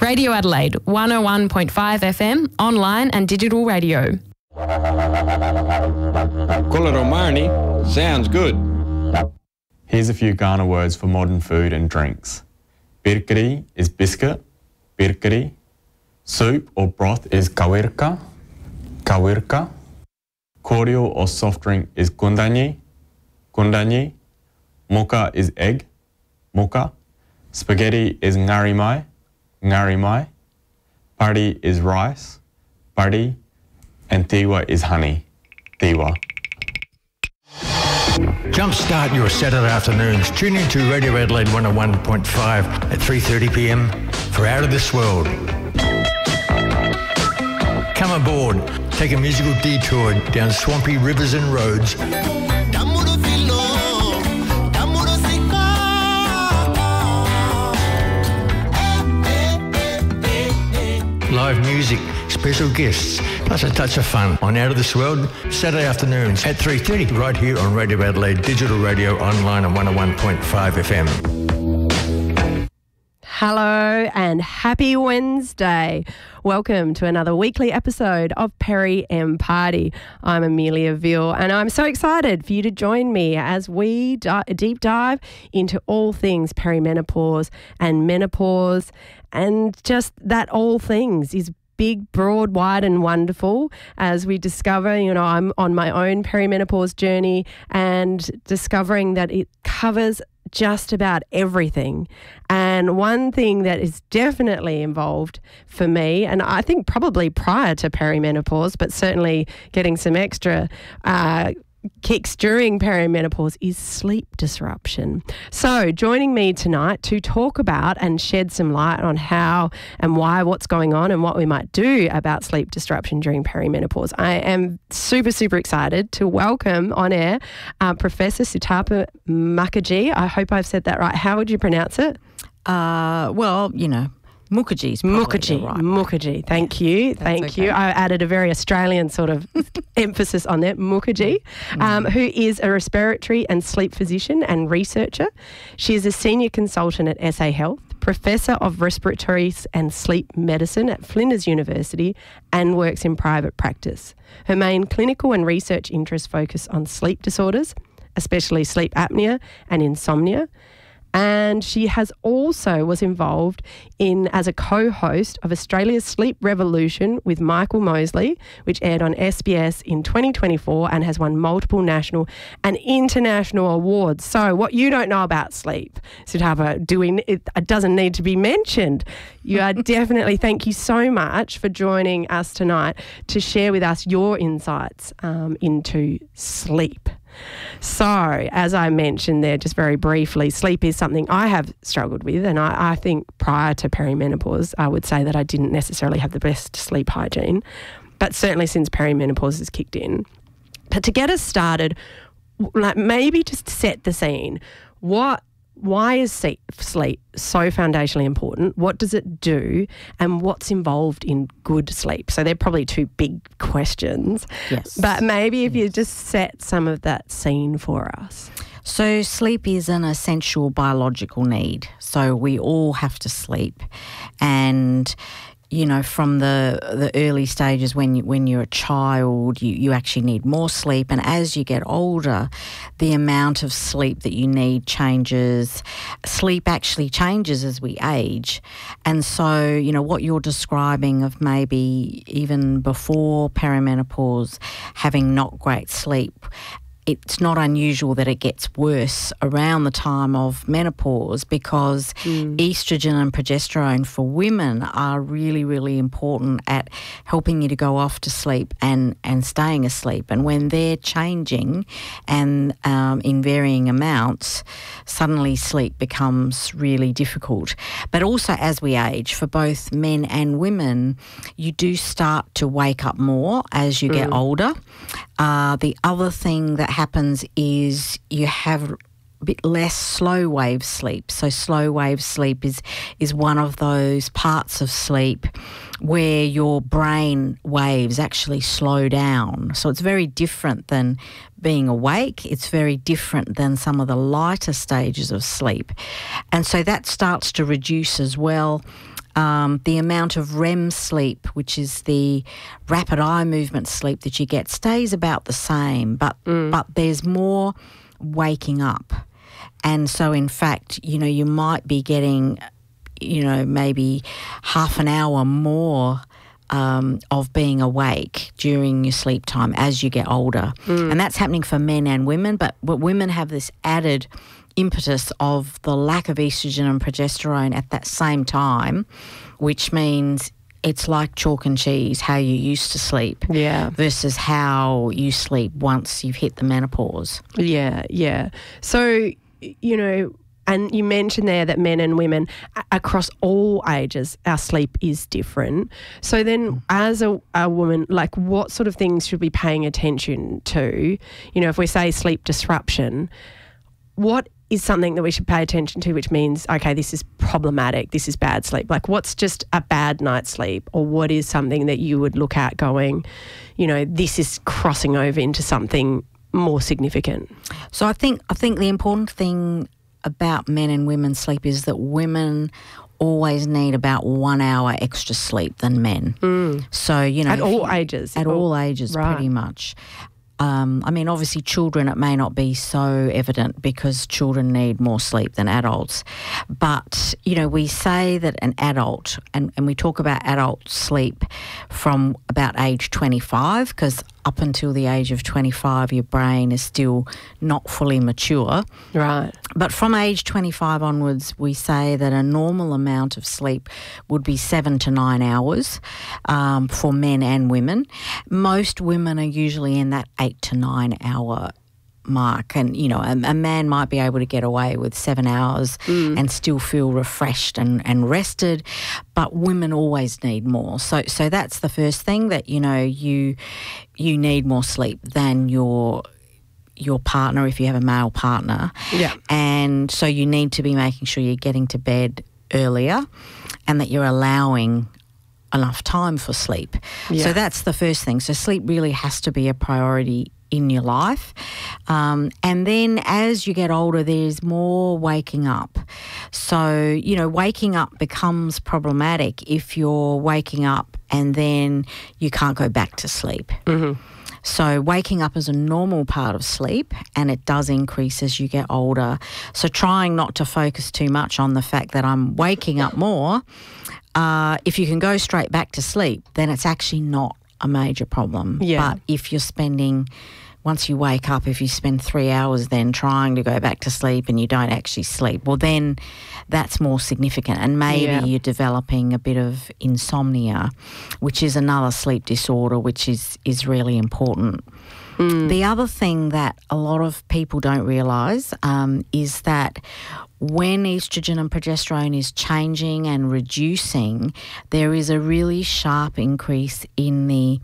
Radio Adelaide, 101.5 FM, online and digital radio. Coloromani sounds good. Here's a few Ghana words for modern food and drinks. Birkeri is biscuit, birkeri. Soup or broth is kawirka, kawirka. Cordial or soft drink is kundanyi, kundanyi. Mocha is egg, mocha. Spaghetti is ngarimai, ngarimai. Pari is rice, pari. And tiwa is honey, tiwa. Jumpstart your Saturday afternoons. Tune in to Radio Adelaide 101.5 at 3:30 p.m. for Out of This World. Come aboard, take a musical detour down swampy rivers and roads. Live music, special guests, plus a touch of fun on Out of This World, Saturday afternoons at 3:30, right here on Radio Adelaide, digital radio, online on 101.5 FM. Hello and happy Wednesday. Welcome to another weekly episode of Perry M Party. I'm Amelia Veal and I'm so excited for you to join me as we deep dive into all things perimenopause and menopause, and just that all things is big, broad, wide and wonderful as we discover, I'm on my own perimenopause journey and discovering that it covers just about everything. And one thing that is definitely involved for me, and I think probably prior to perimenopause, but certainly getting some extra kicks during perimenopause, is sleep disruption. So joining me tonight to talk about and shed some light on how and why, what's going on and what we might do about sleep disruption during perimenopause, I am super, super excited to welcome on air Professor Sutapa Mukherjee. I hope I've said that right. How would you pronounce it? Mukherjee's right. Mukherjee. Thank you. Thank you. I added a very Australian sort of emphasis on that. Mukherjee, who is a respiratory and sleep physician and researcher. She is a senior consultant at SA Health, professor of respiratory and sleep medicine at Flinders University, and works in private practice. Her main clinical and research interests focus on sleep disorders, especially sleep apnea and insomnia. And she was involved as a co-host of Australia's Sleep Revolution with Michael Mosley, which aired on SBS in 2024 and has won multiple national and international awards. So what you don't know about sleep, Sutapa, it doesn't need to be mentioned. You are definitely, thank you so much for joining us tonight to share with us your insights into sleep. So, as I mentioned there just very briefly, sleep is something I have struggled with, and I think prior to perimenopause, I would say that I didn't necessarily have the best sleep hygiene, but certainly since perimenopause has kicked in. But to get us started, maybe just set the scene. Why is sleep so foundationally important? What does it do? And what's involved in good sleep? So they're probably two big questions. Yes. But maybe if you just set some of that scene for us. So sleep is an essential biological need. So we all have to sleep. And from the early stages when you're a child, you actually need more sleep. And as you get older, the amount of sleep that you need changes. Sleep actually changes as we age. And so, what you're describing of maybe even before perimenopause, having not great sleep, it's not unusual that it gets worse around the time of menopause because estrogen and progesterone for women are really, really important at helping you to go off to sleep and staying asleep. And when they're changing and in varying amounts, suddenly sleep becomes really difficult. But also as we age, for both men and women, you do start to wake up more as you get older. The other thing that happens is you have a bit less slow wave sleep. So slow wave sleep is one of those parts of sleep where your brain waves actually slow down. So it's very different than being awake. It's very different than some of the lighter stages of sleep. And so that starts to reduce as well. The amount of REM sleep, which is the rapid eye movement sleep that you get, stays about the same, but there's more waking up. And so, in fact, you might be getting, maybe half an hour more of being awake during your sleep time as you get older. And that's happening for men and women, but women have this added impetus of the lack of estrogen and progesterone at that same time, which means it's like chalk and cheese, how you used to sleep versus how you sleep once you've hit the menopause. Yeah. So, and you mentioned there that men and women, across all ages, our sleep is different. So then as a woman, like what sort of things should we be paying attention to? If we say sleep disruption, what is something that we should pay attention to, which means, okay, this is problematic, this is bad sleep? Like what's just a bad night's sleep, or what is something that you would look at going, this is crossing over into something more significant? So I think the important thing about men and women's sleep is that women always need about 1 hour extra sleep than men. So, at all ages? At all ages, right. Pretty much. Obviously children, it may not be so evident because children need more sleep than adults. But, we say that an adult, and we talk about adult sleep from about age 25, because up until the age of 25, your brain is still not fully mature. Right. But from age 25 onwards, we say that a normal amount of sleep would be 7 to 9 hours for men and women. Most women are usually in that 8 to 9 hour mark, and a man might be able to get away with 7 hours and still feel refreshed and rested, but women always need more. So that's the first thing, that you need more sleep than your partner if you have a male partner. Yeah. And so you need to be making sure you're getting to bed earlier and that you're allowing enough time for sleep. Yeah. So that's the first thing. So sleep really has to be a priority in your life. And then as you get older, there's more waking up. So, waking up becomes problematic if you're waking up and then you can't go back to sleep. Mm-hmm. So waking up is a normal part of sleep, and it does increase as you get older. So trying not to focus too much on the fact that I'm waking up more. If you can go straight back to sleep, then it's actually not a major problem. Yeah. But if you're once you wake up, if you spend 3 hours then trying to go back to sleep and you don't actually sleep, well, then that's more significant. And maybe you're developing a bit of insomnia, which is another sleep disorder, which is really important. The other thing that a lot of people don't realise is that when estrogen and progesterone is changing and reducing, there is a really sharp increase in the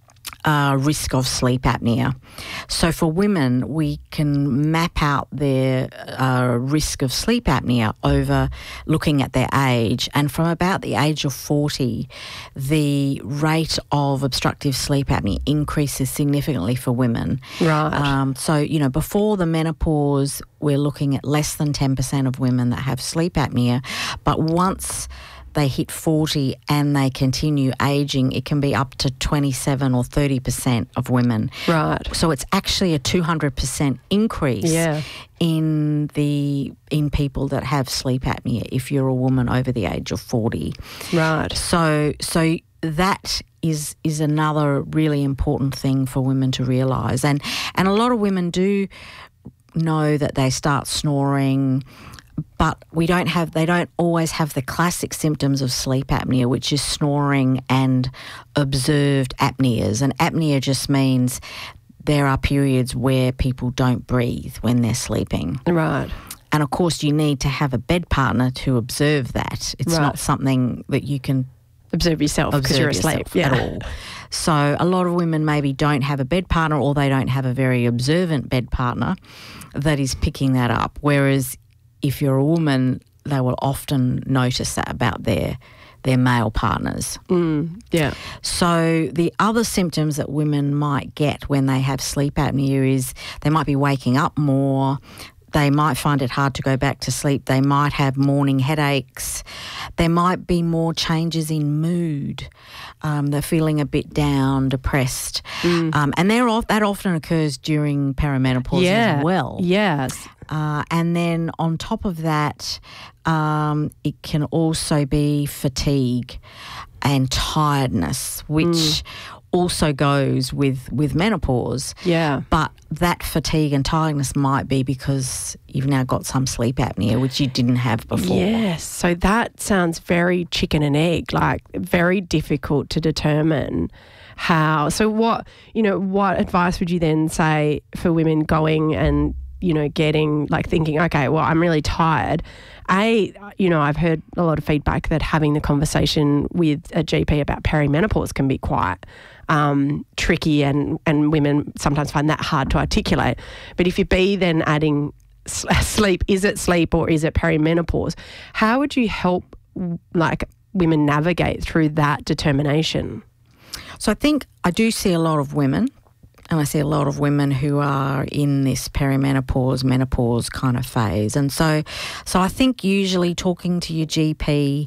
risk of sleep apnea. So for women, we can map out their risk of sleep apnea over looking at their age. And from about the age of 40, the rate of obstructive sleep apnea increases significantly for women. Right. So, before the menopause, we're looking at less than 10% of women that have sleep apnea. But once they hit 40 and they continue aging, it can be up to 27 or 30% of women. Right. So it's actually a 200% increase in people that have sleep apnea if you're a woman over the age of 40. Right. So that is another really important thing for women to realise. And a lot of women do know that they start snoring, but they don't always have the classic symptoms of sleep apnea, which is snoring and observed apneas. And apnea just means there are periods where people don't breathe when they're sleeping. Right. And of course, you need to have a bed partner to observe that. It's not something that you can observe yourself because you're asleep at all. So a lot of women maybe don't have a bed partner, or they don't have a very observant bed partner that is picking that up. Whereas if you're a woman, they will often notice that about their male partners. Yeah. So the other symptoms that women might get when they have sleep apnea is they might be waking up more. They might find it hard to go back to sleep. They might have morning headaches. There might be more changes in mood. They're feeling a bit down, depressed. And that often occurs during perimenopause as well. Yes. And then on top of that, it can also be fatigue and tiredness, which also goes with menopause. Yeah. But that fatigue and tiredness might be because you've now got some sleep apnea, which you didn't have before. Yes. So that sounds very chicken and egg, like very difficult to determine how. So what advice would you then say for women going and, getting, like thinking, okay, well, I'm really tired. I've heard a lot of feedback that having the conversation with a GP about perimenopause can be quite tricky, and women sometimes find that hard to articulate. But if you be then adding sleep, is it sleep or is it perimenopause? How would you help like women navigate through that determination? So I think I do see a lot of women, and I see a lot of women who are in this perimenopause, menopause kind of phase. And so I think usually talking to your GP,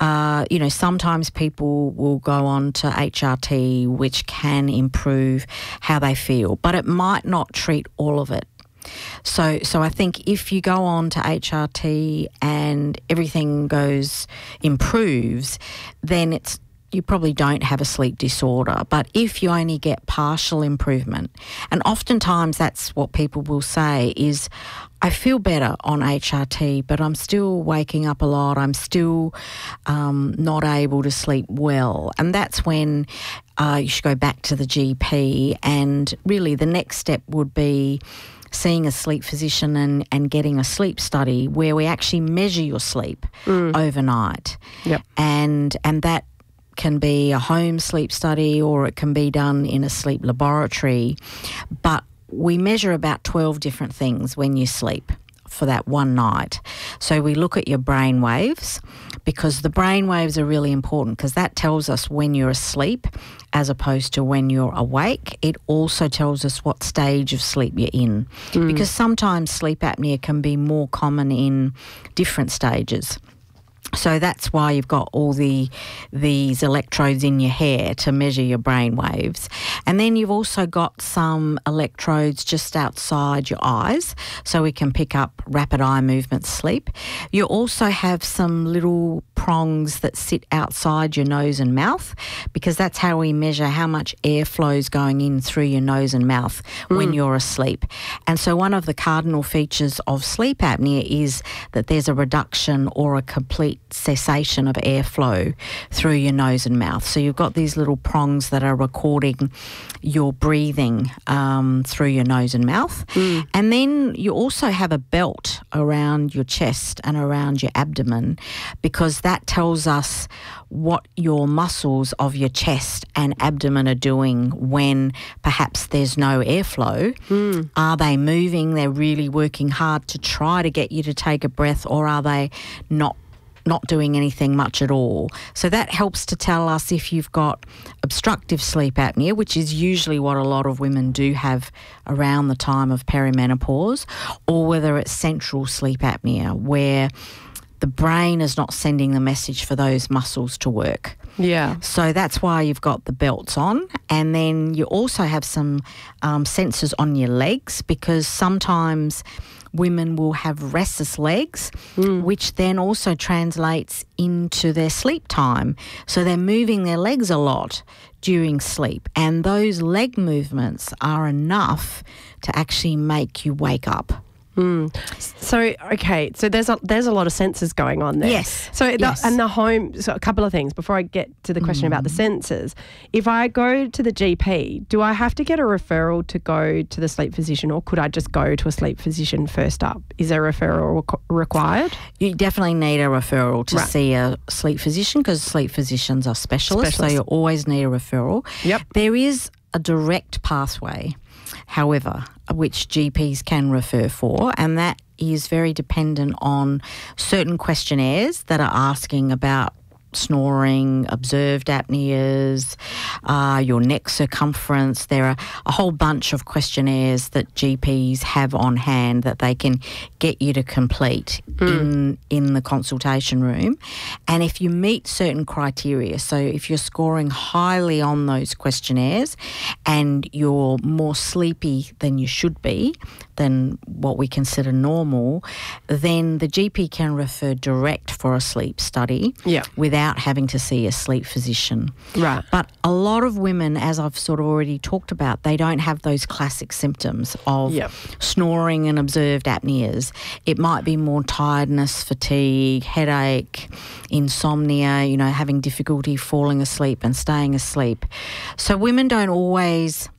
sometimes people will go on to HRT, which can improve how they feel, but it might not treat all of it. So I think if you go on to HRT and everything improves, then you probably don't have a sleep disorder. But if you only get partial improvement, and oftentimes that's what people will say is, I feel better on HRT, but I'm still waking up a lot. I'm still not able to sleep well. And that's when you should go back to the GP, and really the next step would be seeing a sleep physician and getting a sleep study where we actually measure your sleep overnight. Yep. And that can be a home sleep study, or it can be done in a sleep laboratory. But we measure about 12 different things when you sleep for that one night. So we look at your brain waves, because the brain waves are really important, because that tells us when you're asleep as opposed to when you're awake. It also tells us what stage of sleep you're in, because sometimes sleep apnea can be more common in different stages. So that's why you've got all these electrodes in your hair to measure your brain waves. And then you've also got some electrodes just outside your eyes, so we can pick up rapid eye movement sleep. You also have some little prongs that sit outside your nose and mouth, because that's how we measure how much airflow is going in through your nose and mouth when you're asleep. And so one of the cardinal features of sleep apnea is that there's a reduction or a complete cessation of airflow through your nose and mouth. So you've got these little prongs that are recording your breathing through your nose and mouth. And then you also have a belt around your chest and around your abdomen, because that tells us what your muscles of your chest and abdomen are doing when perhaps there's no airflow. Are they moving? They're really working hard to try to get you to take a breath, or are they not doing anything much at all? So that helps to tell us if you've got obstructive sleep apnea, which is usually what a lot of women do have around the time of perimenopause, or whether it's central sleep apnea, where the brain is not sending the message for those muscles to work. Yeah. So that's why you've got the belts on. And then you also have some sensors on your legs, because sometimes women will have restless legs, which then also translates into their sleep time. So they're moving their legs a lot during sleep, and those leg movements are enough to actually make you wake up. So, okay, so there's a lot of sensors going on there. Yes. So, yes. And the home, so a couple of things before I get to the question about the sensors. If I go to the GP, do I have to get a referral to go to the sleep physician, or could I just go to a sleep physician first up? Is there a referral required? You definitely need a referral to see a sleep physician, because sleep physicians are specialists, so you always need a referral. Yep. There is a direct pathway, however, which GPs can refer for, and that is very dependent on certain questionnaires that are asking about snoring, observed apneas, your neck circumference. There are a whole bunch of questionnaires that GPs have on hand that they can get you to complete in the consultation room. And if you meet certain criteria, so if you're scoring highly on those questionnaires and you're more sleepy than you should be, than what we consider normal, then the GP can refer direct for a sleep study without having to see a sleep physician. Right. But a lot of women, as I've sort of already talked about, they don't have those classic symptoms of snoring and observed apneas. It might be more tiredness, fatigue, headache, insomnia, you know, having difficulty falling asleep and staying asleep. So women don't always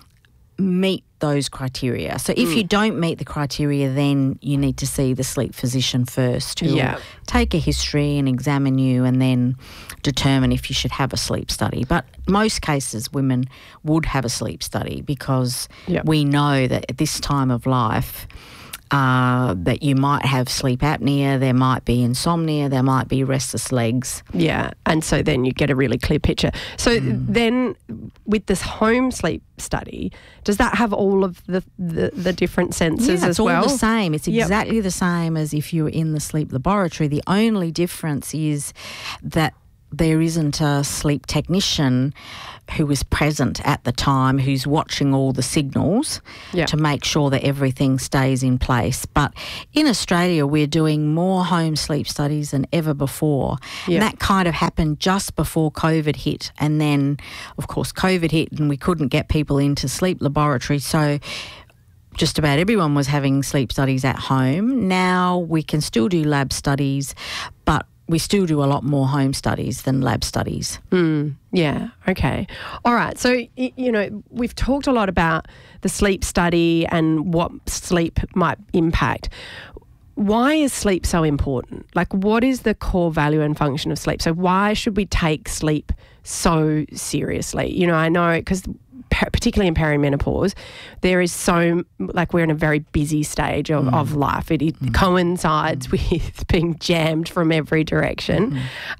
meet those criteria. So if you don't meet the criteria, then you need to see the sleep physician first, who will take a history and examine you and then determine if you should have a sleep study. But most cases, women would have a sleep study because we know that at this time of life, that you might have sleep apnea, there might be insomnia, there might be restless legs. Yeah, and so then you get a really clear picture. So then with this home sleep study, does that have all of the different sensors as well? Yeah, it's all the same. It's exactly the same as if you were in the sleep laboratory. The only difference is that there isn't a sleep technician who is present at the time who's watching all the signals to make sure that everything stays in place. But in Australia, we're doing more home sleep studies than ever before. And that kind of happened just before COVID hit. And then, of course, COVID hit and we couldn't get people into sleep laboratory. So just about everyone was having sleep studies at home. Now we can still do lab studies, but we still do a lot more home studies than lab studies. Yeah, okay. All right, so, you know, we've talked a lot about the sleep study and what sleep might impact. Why is sleep so important? Like, what is the core value and function of sleep? So why should we take sleep so seriously? You know, I know because particularly in perimenopause, there is so, like, we're in a very busy stage of life. It coincides with being jammed from every direction.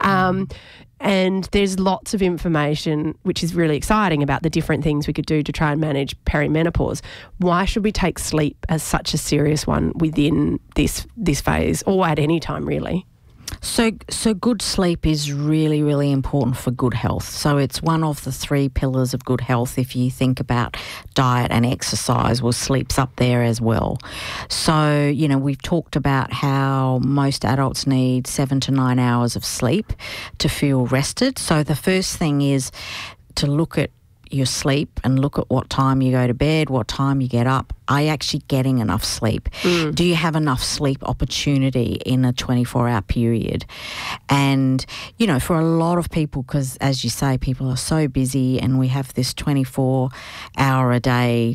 And there's lots of information, which is really exciting, about the different things we could do to try and manage perimenopause. Why should we take sleep as such a serious one within this phase, or at any time, really? So good sleep is really, really important for good health. So it's one of the 3 pillars of good health. If you think about diet and exercise, well, sleep's up there as well. So, you know, we've talked about how most adults need 7 to 9 hours of sleep to feel rested. So the first thing is to look at your sleep and look at what time you go to bed, what time you get up. Are you actually getting enough sleep? Do you have enough sleep opportunity in a 24-hour period? And, you know, for a lot of people, because as you say, people are so busy and we have this 24-hour-a-day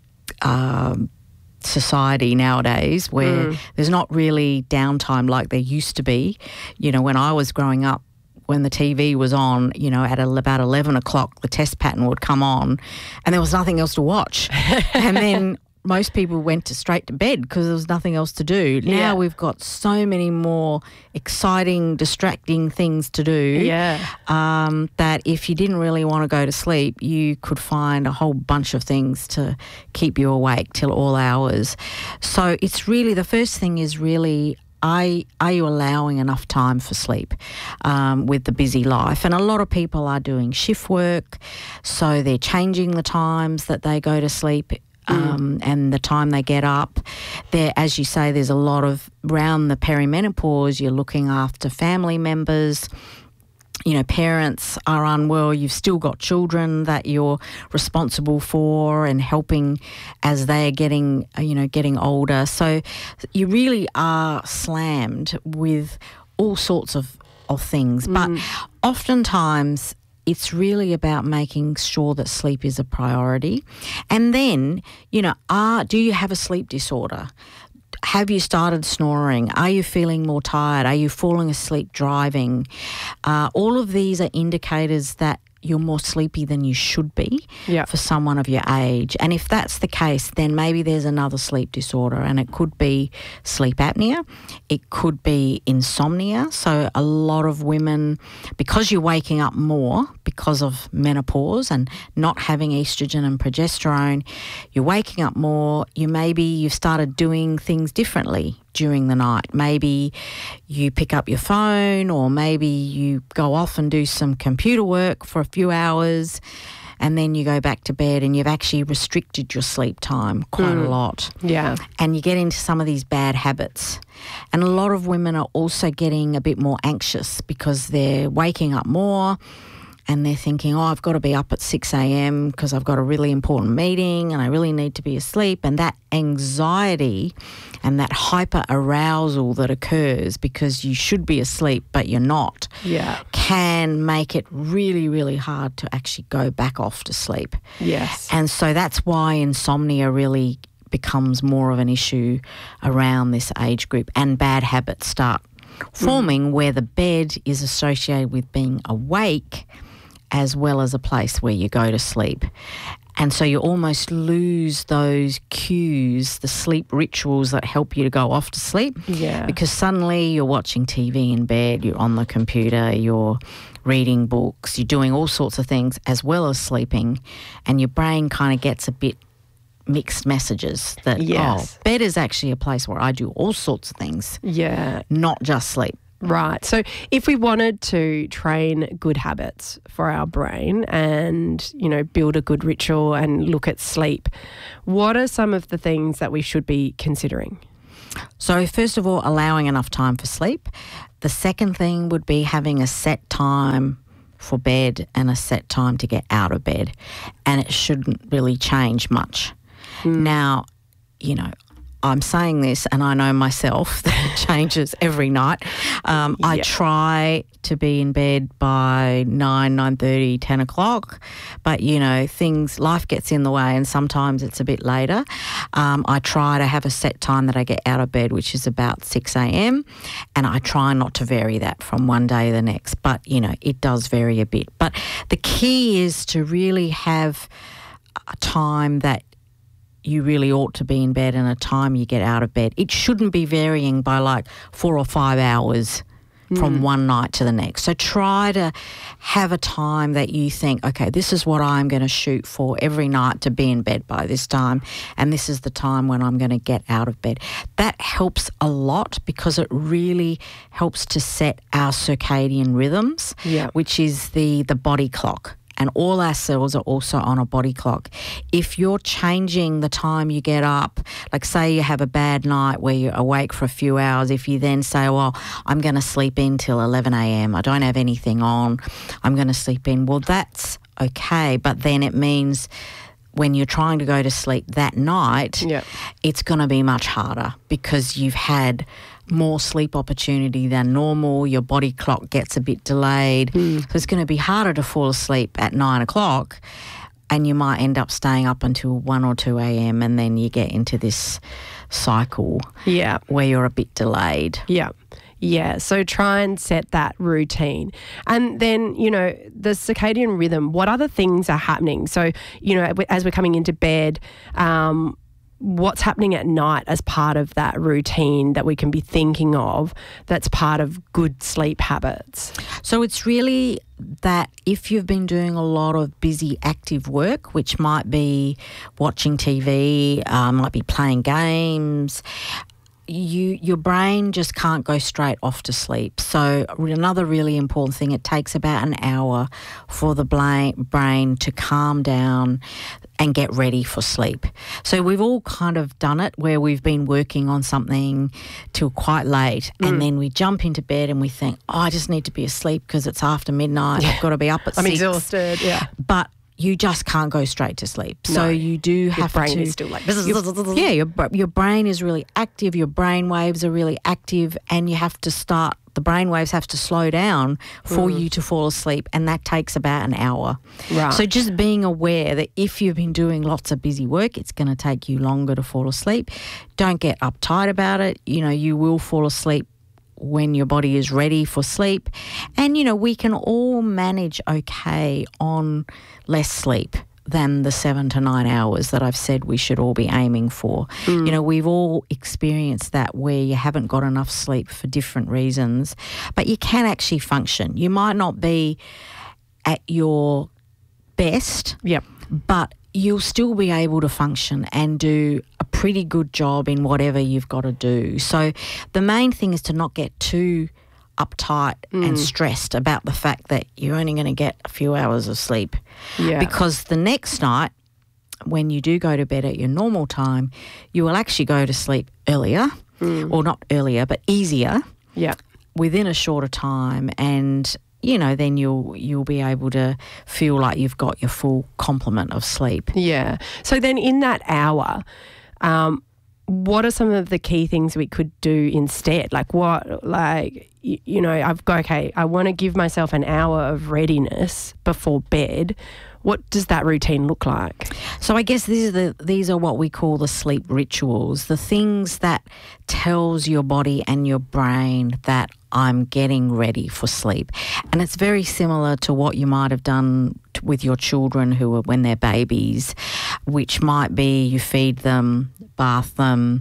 society nowadays where there's not really downtime like there used to be. You know, when I was growing up, when the TV was on, you know, at about 11 o'clock, the test pattern would come on and there was nothing else to watch. And then most people went straight to bed because there was nothing else to do. Now we've got so many more exciting, distracting things to do that if you didn't really want to go to sleep, you could find a whole bunch of things to keep you awake till all hours. So it's really, the first thing is really, are you allowing enough time for sleep with the busy life? And a lot of people are doing shift work, so they're changing the times that they go to sleep and the time they get up. There, as you say, there's a lot of, around the perimenopause, you're looking after family members. You know, parents are unwell, you've still got children that you're responsible for and helping as they're getting older. So you really are slammed with all sorts of things. But oftentimes it's really about making sure that sleep is a priority. And then, you know, do you have a sleep disorder? Have you started snoring? Are you feeling more tired? Are you falling asleep driving? All of these are indicators that you're more sleepy than you should be Yeah. for someone of your age. And if that's the case, then maybe there's another sleep disorder, and it could be sleep apnea. It could be insomnia. So a lot of women, because you're waking up more because of menopause and not having estrogen and progesterone, you're waking up more. You've started doing things differently during the night. Maybe you pick up your phone, or maybe you go off and do some computer work for a few hours, and then you go back to bed, and you've actually restricted your sleep time quite a lot. Yeah. And you get into some of these bad habits. And a lot of women are also getting a bit more anxious because they're waking up more, and they're thinking, oh, I've got to be up at 6 a.m. because I've got a really important meeting and I really need to be asleep. And that anxiety and that hyper arousal that occurs because you should be asleep but you're not, Yeah. can make it really, really hard to actually go back off to sleep. Yes. And so that's why insomnia really becomes more of an issue around this age group, and bad habits start forming where the bed is associated with being awake as well as a place where you go to sleep. And so you almost lose those cues, the sleep rituals that help you to go off to sleep. Yeah. Because suddenly you're watching TV in bed, you're on the computer, you're reading books, you're doing all sorts of things as well as sleeping, and your brain kind of gets a bit mixed messages that, Yes. bed is actually a place where I do all sorts of things, Yeah. not just sleep. Right. So if we wanted to train good habits for our brain and, build a good ritual and look at sleep, what are some of the things that we should be considering? So first of all, allowing enough time for sleep. The second thing would be having a set time for bed and a set time to get out of bed. And it shouldn't really change much. Now, I'm saying this and I know myself that it changes every night. I try to be in bed by 9:30, 10 o'clock, but, life gets in the way and sometimes it's a bit later. I try to have a set time that I get out of bed, which is about 6 a.m, and I try not to vary that from one day to the next, but, it does vary a bit. But the key is to really have a time that you really ought to be in bed and a time you get out of bed. It shouldn't be varying by like 4 or 5 hours from one night to the next. So try to have a time that you think, okay, this is what I'm going to shoot for every night to be in bed by this time, and this is the time when I'm going to get out of bed. That helps a lot because it really helps to set our circadian rhythms, which is the body clock. And all our cells are also on a body clock. If you're changing the time you get up, like say you have a bad night where you're awake for a few hours, if you then say, well, I'm going to sleep in till 11 a.m, I don't have anything on, I'm going to sleep in, well, that's okay. But then it means when you're trying to go to sleep that night, it's going to be much harder because you've had more sleep opportunity than normal. Your body clock gets a bit delayed. So it's going to be harder to fall asleep at 9 o'clock, and you might end up staying up until 1 or 2 a.m, and then you get into this cycle where you're a bit delayed. Yeah, so try and set that routine. And then, the circadian rhythm, what other things are happening? So, as we're coming into bed, what's happening at night as part of that routine that we can be thinking of that's part of good sleep habits? So it's really that if you've been doing a lot of busy active work, which might be watching TV, might be playing games, your brain just can't go straight off to sleep. So another really important thing, it takes about an hour for the brain to calm down and get ready for sleep. So we've all kind of done it where we've been working on something till quite late and then we jump into bed and we think, I just need to be asleep because it's after midnight. I've got to be up at 6. I'm exhausted, But you just can't go straight to sleep. So you do have to... Your brain is still like... your brain is really active, your brain waves are really active, and you have to start... The brain waves have to slow down for you to fall asleep, and that takes about an hour. Right. So just being aware that if you've been doing lots of busy work, it's going to take you longer to fall asleep. Don't get uptight about it. You will fall asleep when your body is ready for sleep. And, we can all manage okay on less sleep than the 7 to 9 hours that I've said we should all be aiming for. We've all experienced that where you haven't got enough sleep for different reasons, but you can actually function. You might not be at your best, but you'll still be able to function and do a pretty good job in whatever you've got to do. So the main thing is to not get too uptight and stressed about the fact that you're only going to get a few hours of sleep. Yeah. Because the next night, when you do go to bed at your normal time, you will actually go to sleep earlier, or not earlier, but easier, within a shorter time, and then you'll be able to feel like you've got your full complement of sleep. Yeah. So then in that hour, what are some of the key things we could do instead? I want to give myself an hour of readiness before bed. What does that routine look like? So I guess these are what we call the sleep rituals, the things that tells your body and your brain that I'm getting ready for sleep. And it's very similar to what you might have done with your children when they're babies, which might be you feed them, bath them,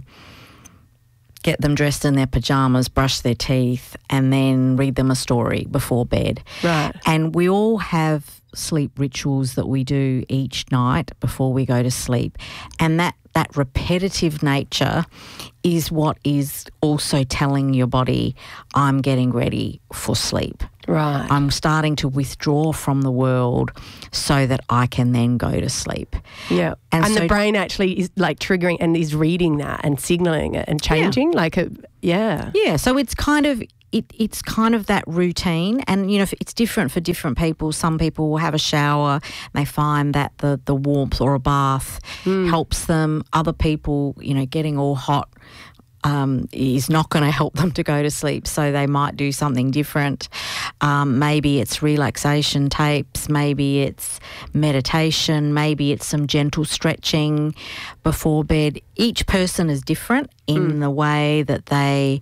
get them dressed in their pajamas, brush their teeth, and then read them a story before bed. Right. And we all have sleep rituals that we do each night before we go to sleep. And that repetitive nature is what is also telling your body, I'm getting ready for sleep. Right. I'm starting to withdraw from the world so that I can then go to sleep. Yeah. And so the brain actually is triggering and is reading that and signalling it and changing. Yeah. So it's kind of it's kind of that routine, and it's different for different people. Some people will have a shower and they find that the warmth or a bath helps them. Other people, getting all hot is not going to help them to go to sleep, so they might do something different. Maybe it's relaxation tapes, maybe it's meditation, maybe it's some gentle stretching before bed. Each person is different in the way that they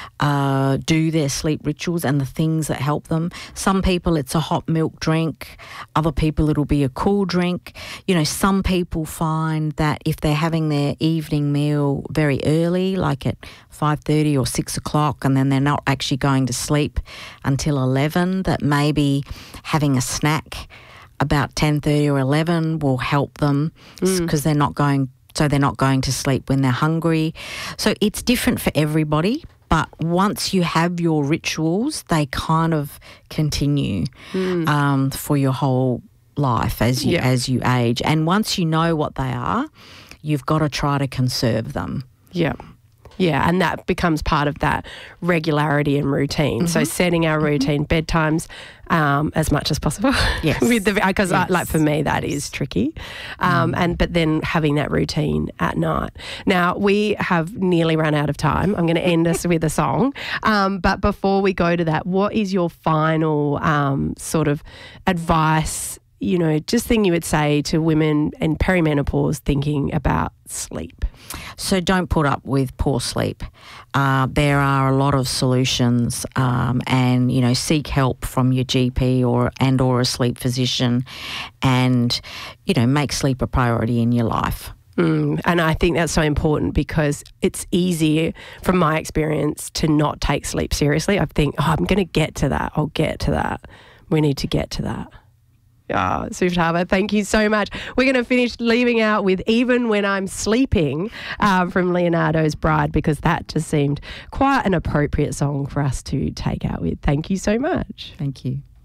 do their sleep rituals and the things that help them. Some people it's a hot milk drink, other people it'll be a cool drink. Some people find that if they're having their evening meal very early, like at 5:30 or 6 o'clock, and then they're not actually going to sleep until 11, that maybe having a snack about 10:30 or 11 will help them because they're not going to sleep when they're hungry. So it's different for everybody, but once you have your rituals, they kind of continue for your whole life as you age. And once you know what they are, you've got to try to conserve them. Yeah. Yeah, and that becomes part of that regularity and routine. So setting our routine, bedtimes as much as possible. Yes. Because for me that is tricky. But then having that routine at night. Now we have nearly run out of time. I'm going to end us with a song. But before we go to that, what is your final sort of advice? Just thing you would say to women in perimenopause thinking about sleep? So don't put up with poor sleep. There are a lot of solutions, and seek help from your GP or a sleep physician, and make sleep a priority in your life. And I think that's so important because it's easy, from my experience, to not take sleep seriously. I think, I'm going to get to that. I'll get to that. We need to get to that. Suvtaba, thank you so much. We're going to finish leaving out with Even When I'm Sleeping from Leonardo's Bride, because that just seemed quite an appropriate song for us to take out with. Thank you so much. Thank you.